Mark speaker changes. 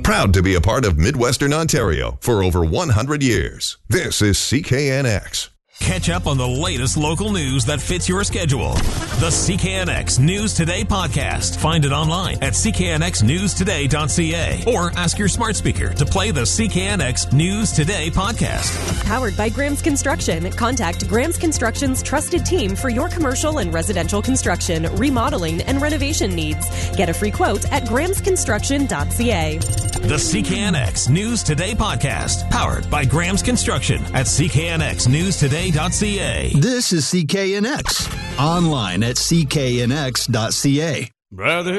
Speaker 1: Proud to be a part of Midwestern Ontario for over 100 years. This is CKNX.
Speaker 2: Catch up on the latest local news that fits your schedule. The CKNX News Today podcast. Find it online at cknxnewstoday.ca or ask your smart speaker to play the CKNX News Today podcast.
Speaker 3: Powered by Graham's Construction. Contact Graham's Construction's trusted team for your commercial and residential construction, remodeling, and renovation needs. Get a free quote at grahamsconstruction.ca.
Speaker 2: The CKNX News Today podcast. Powered by Graham's Construction at cknxnewstoday.ca.
Speaker 4: This is CKNX. Online at cknx.ca.
Speaker 5: Brother.